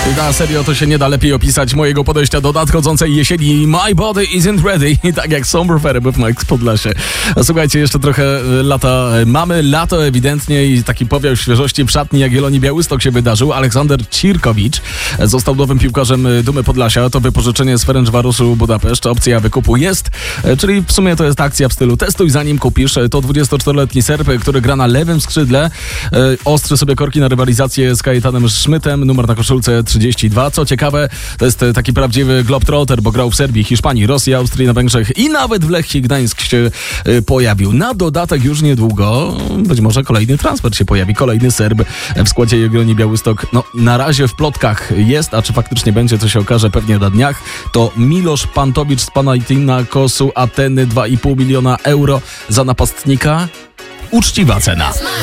Na serio to się nie da lepiej opisać mojego podejścia do nadchodzącej jesieni. My body isn't ready. Tak jak Somber with Mike z Podlasie. Słuchajcie, jeszcze trochę lata mamy. Lato ewidentnie i taki powiał świeżości w szatni Jagiellonii Białystok się wydarzył. Aleksander Cirkowicz został nowym piłkarzem Dumy Podlasia. To wypożyczenie z Ferencvaroszu Budapeszt. Opcja wykupu jest, czyli w sumie to jest akcja w stylu testuj zanim kupisz. To 24-letni Serb, który gra na lewym skrzydle. Ostrzy sobie korki na rywalizację z Kajetanem Szmytem. Numer na koszulce 32. Co ciekawe, to jest taki prawdziwy globetrotter, bo grał w Serbii, Hiszpanii, Rosji, Austrii, na Węgrzech i nawet w Lechii Gdańsk się pojawił. Na dodatek już niedługo być może kolejny transfer się pojawi. Kolejny Serb w składzie Jagiellonii Białystok. No, na razie w plotkach jest, a czy faktycznie będzie, to się okaże pewnie na dniach. To Miloš Pantowicz z Panathinaikosu Ateny, 2,5 miliona euro za napastnika. Uczciwa cena.